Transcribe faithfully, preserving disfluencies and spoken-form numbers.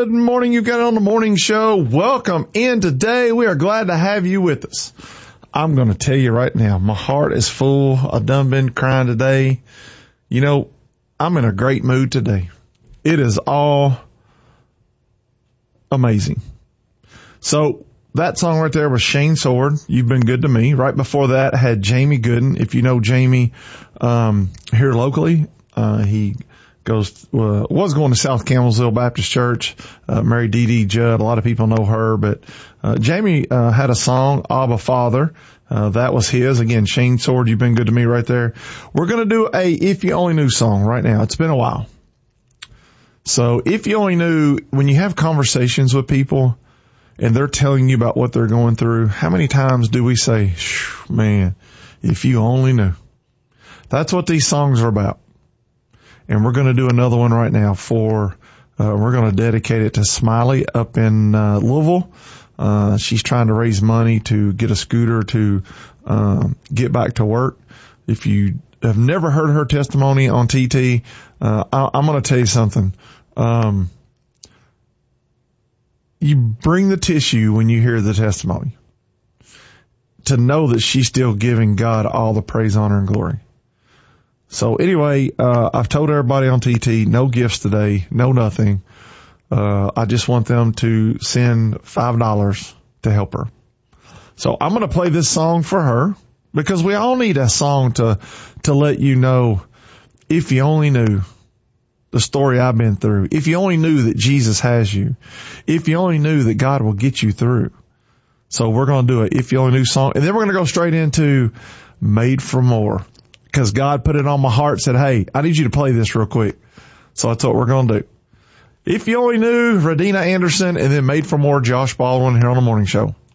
Good morning. You got it on the morning show. Welcome in today. We are glad to have you with us. I'm going to tell you right now, my heart is full. I've done been crying today. You know, I'm in a great mood today. It is all amazing. So that song right there was Shane Sword, You've Been Good to Me. Right before that, I had Jamie Gooden. If you know Jamie, um, here locally, uh, he goes, uh, was going to South Campbellsville Baptist Church, uh, married Dee Dee Judd. A lot of people know her, but, uh, Jamie, uh, had a song, Abba Father. Uh, that was his. Again, Shane Sword, You've Been Good to Me right there. We're going to do a If You Only Knew song right now. It's been a while. So if you only knew, when you have conversations with people and they're telling you about what they're going through, how many times do we say, man, if you only knew? That's what these songs are about. And we're going to do another one right now for, uh, we're going to dedicate it to Smiley up in, uh, Louisville. Uh, she's trying to raise money to get a scooter to, um, get back to work. If you have never heard her testimony on T T, uh, I, I'm going to tell you something. Um, you bring the tissue when you hear the testimony to know that she's still giving God all the praise, honor, and glory. So anyway, uh, I've told everybody on T T, no gifts today, no nothing. Uh, I just want them to send five dollars to help her. So I'm going to play this song for her because we all need a song to, to let you know, if you only knew the story I've been through, if you only knew that Jesus has you, if you only knew that God will get you through. So we're going to do it, If You Only Knew song. And then we're going to go straight into Made for More. Because God put it on my heart, said, hey, I need you to play this real quick. So that's what we're going to do. If You Only Knew, Radina Anderson, and then Made for More, Josh Baldwin here on the morning show.